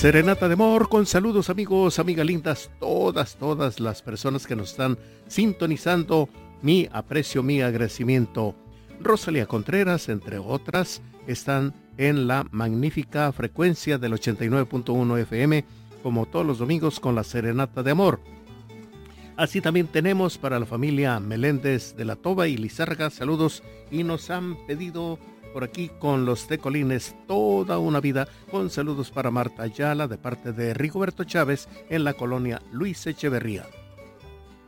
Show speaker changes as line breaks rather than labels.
Serenata de amor con saludos amigos, amigas lindas, todas las personas que nos están sintonizando, mi aprecio, mi agradecimiento. Rosalía Contreras, entre otras, están en la magnífica frecuencia del 89.1 FM, como todos los domingos con la Serenata de amor. Así también tenemos para la familia Meléndez de la Toba y Lizárraga, saludos, y nos han pedido por aquí con los tecolines toda una vida, con saludos para Marta Ayala de parte de Rigoberto Chávez en la colonia Luis Echeverría.